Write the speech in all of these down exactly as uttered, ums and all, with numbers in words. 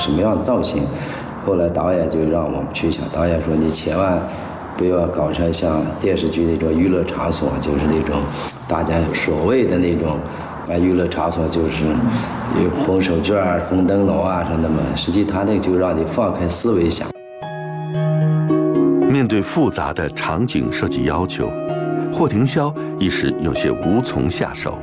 什么样的造型。后来导演就让我们去想，导演说你千万不要搞成像电视剧那种娱乐场所，就是那种大家所谓的那种啊娱乐场所，就是有红手绢啊、红灯笼啊什么的。实际他那个就让你放开思维想。 面对复杂的场景设计要求，霍廷霄一时有些无从下手。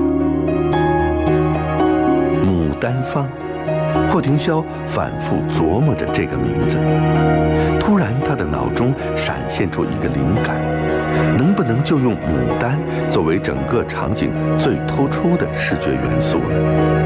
牡丹坊，霍廷霄反复琢磨着这个名字。突然，他的脑中闪现出一个灵感：能不能就用牡丹作为整个场景最突出的视觉元素呢？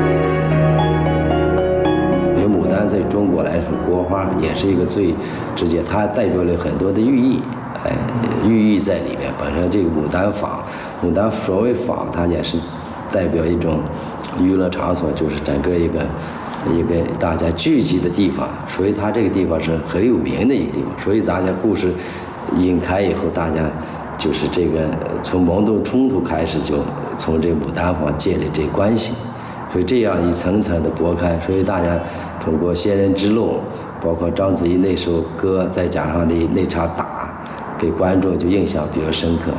因为牡丹在中国来说，国花也是一个最直接，它代表了很多的寓意，哎，寓意在里面。本身这个牡丹坊，牡丹所谓坊，它也是代表一种娱乐场所，就是整个一个一个大家聚集的地方，所以它这个地方是很有名的一个地方。所以大家故事引开以后，大家就是这个从蒙动冲突开始，就从这牡丹坊建立这关系。所以这样一层层的拨开，所以大家通过仙人之路，包括章子怡那首歌，再加上那那场打，给观众就印象比较深刻。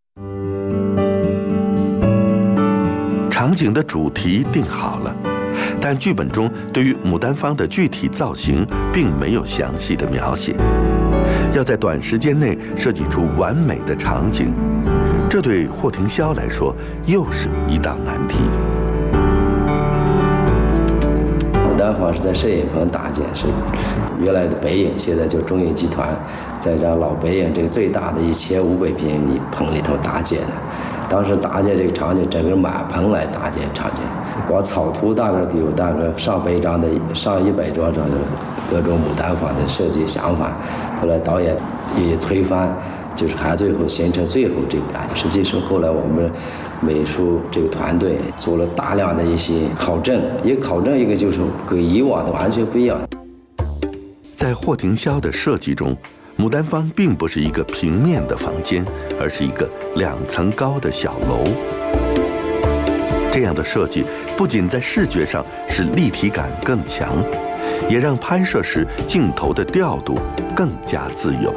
场景的主题定好了，但剧本中对于牡丹坊的具体造型并没有详细的描写。要在短时间内设计出完美的场景，这对霍廷霄来说又是一道难题。 牡丹坊是在摄影棚搭建，是原来的北影，现在就中影集团在这老北影这个最大的一千五百平米棚里头搭建的。当时搭建这个场景，整个满棚来搭建场景，光草图大概有大概上百张的上一百张的各种牡丹坊的设计想法，后来导演也推翻，就是还最后形成最后这个感觉。实际上后来我们美术这个团队做了大量的一些考证，一个考证一个就是跟以往的完全不一样。 在霍廷霄的设计中，牡丹坊并不是一个平面的房间，而是一个两层高的小楼。这样的设计不仅在视觉上使立体感更强，也让拍摄时镜头的调度更加自由。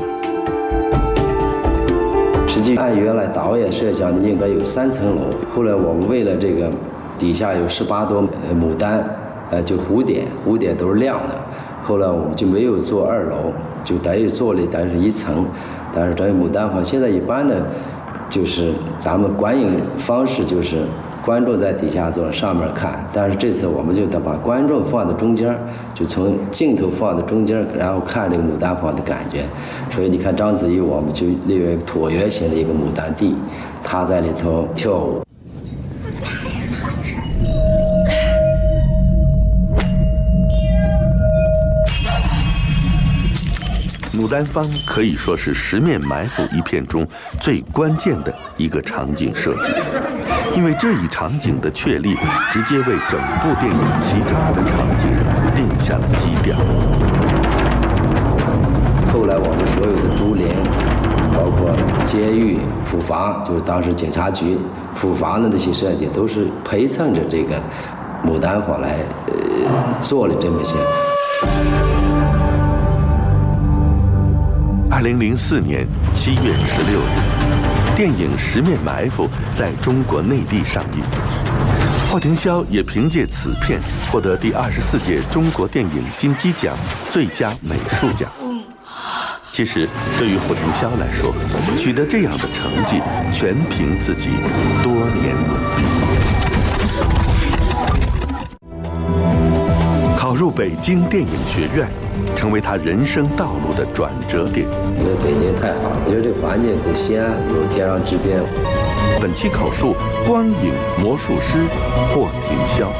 实际按原来导演设想的应该有三层楼，后来我们为了这个底下有十八朵牡丹，呃，就蝴蝶，蝴蝶都是亮的。后来我们就没有做二楼，就等于做了等于是一层，但是等于牡丹坊现在一般的，就是咱们观影方式就是观众在底下坐，上面看，但是这次我们就得把观众放在中间，就从镜头放在中间，然后看这个牡丹坊的感觉。所以你看章子怡，我们就利用一个椭圆形的一个牡丹地，她在里头跳舞。 牡丹坊可以说是《十面埋伏》一片中最关键的一个场景设计，因为这一场景的确立，直接为整部电影其他的场景定下了基调。 后来我们所有的竹林，包括监狱、普房，就是当时警察局普房的那些设计，都是陪衬着这个牡丹坊来呃做了这么些。 二零零四年七月十六日，电影《十面埋伏》在中国内地上映。霍廷霄也凭借此片获得第二十四届中国电影金鸡奖最佳美术奖。其实，对于霍廷霄来说，取得这样的成绩全凭自己多年努力。考入北京电影学院，成为他人生道路的转折点。 因为北京太好了，我觉得这个环境跟西安有天壤之别。 本期口述光影魔术师霍廷霄。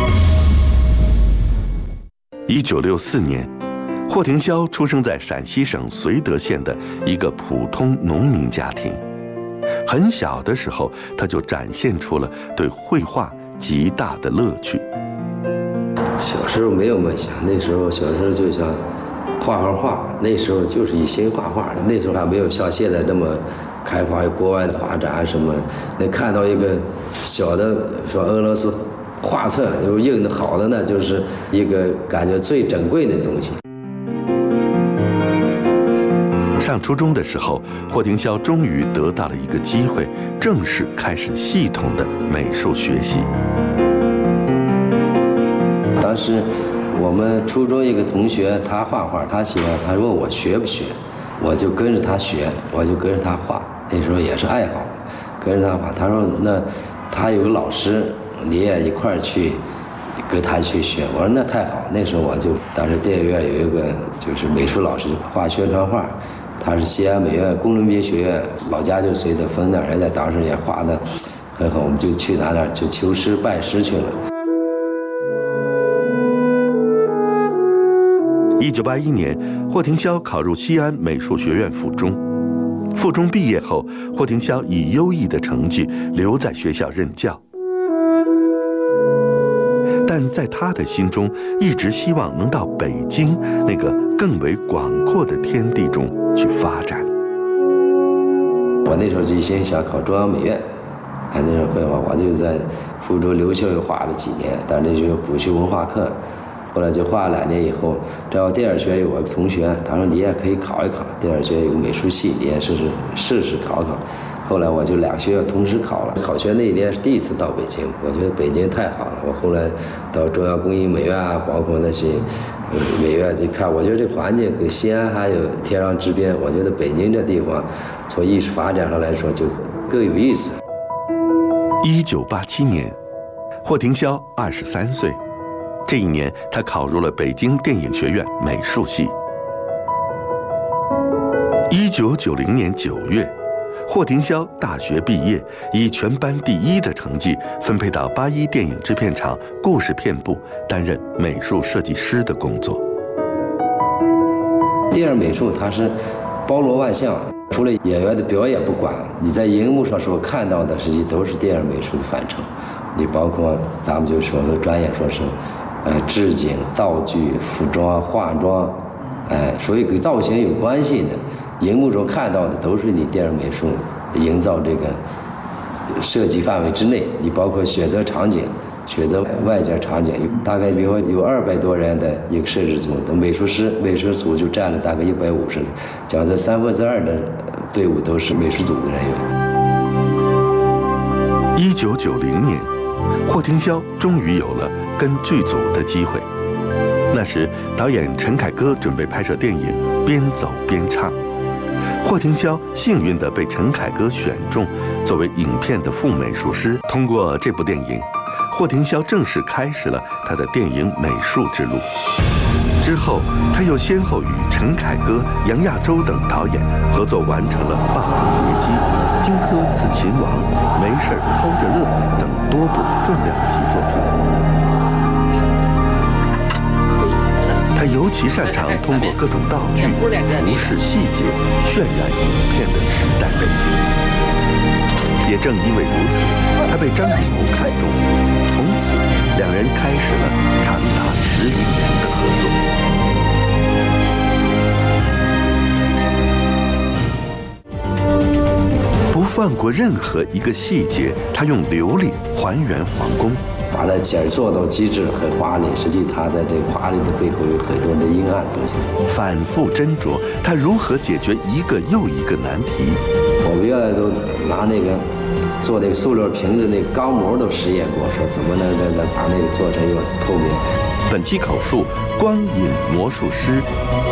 一九六四年，霍廷霄出生在陕西省绥德县的一个普通农民家庭。很小的时候，他就展现出了对绘画极大的乐趣。 小时候没有梦想，那时候小时候就想画画画，那时候就是一心画画。那时候还没有像现在这么开发国外的画展什么。能看到一个小的说俄罗斯画册，有印的好的呢，就是一个感觉最珍贵的东西。 上初中的时候，霍廷霄终于得到了一个机会，正式开始系统的美术学习。 当时我们初中一个同学，他画画，他喜欢，他问我学不学，我就跟着他学，我就跟着他画。那时候也是爱好，跟着他画。他说那他有个老师，你也一块儿去跟他去学。我说那太好。那时候我就当时电影院有一个就是美术老师画宣传画。他是西安美院工农兵学院，老家就随德丰那儿，人家当时也画的很好，我们就去他那儿就求师拜师去了。 一九八一年，霍廷霄考入西安美术学院附中。附中毕业后，霍廷霄以优异的成绩留在学校任教。但在他的心中，一直希望能到北京那个更为广阔的天地中去发展。 我那时候就先想考中央美院，哎，那时候绘画，我就在附中留校又画了几年，但是那时候补习文化课，后来就画了两年以后，正好电影学院有个同学，他说你也可以考一考，电影学院有个美术系，你也试试试试考考。后来我就两个学校同时考了，考学那一年是第一次到北京，我觉得北京太好了。我后来到中央工艺美院啊，包括那些呃美院去看，我觉得这环境跟西安还有天壤之别。我觉得北京这地方从艺术发展上来说就更有意思。 一九八七年，霍廷霄二十三岁，这一年他考入了北京电影学院美术系。一九九零年九月。霍廷霄大学毕业，以全班第一的成绩分配到八一电影制片厂故事片部担任美术设计师的工作。 电影美术它是包罗万象，除了演员的表演不管，你在荧幕上所看到的实际都是电影美术的范畴。你包括咱们就说的专业说是，呃，置景、道具、服装、化妆，哎，所以跟造型有关系的。荧幕中看到的都是你电影美术营造这个设计范围之内，你包括选择场景、选择外景场景，大概比如说有二百多人的一个设置组，的美术师美术组就占了大概一百五十，讲这三分之二的队伍都是美术组的人员。一九九零年，霍廷霄终于有了跟剧组的机会。那时，导演陈凯歌准备拍摄电影《边走边唱》。霍廷霄幸运地被陈凯歌选中，作为影片的副美术师。通过这部电影，霍廷霄正式开始了他的电影美术之路。之后，他又先后与陈凯歌、杨亚洲等导演合作完成了《霸王别姬》《荆轲刺秦王》《没事偷着乐》等多部重量级作品。他尤其擅长通过各种道具、服饰细节渲染影片的时代背景。也正因为如此，他被张艺谋看中，从此两人开始了长达十余年的合作。不放过任何一个细节，他用琉璃还原皇宫。 把它剪做到极致，很华丽。实际它在这个华丽的背后有很多的阴暗东西。 反复斟酌，他如何解决一个又一个难题？ 我们原来都拿那个做那个塑料瓶子那个钢模都实验过，说怎么能能把那个做成一个透明。 本期口述：光影魔术师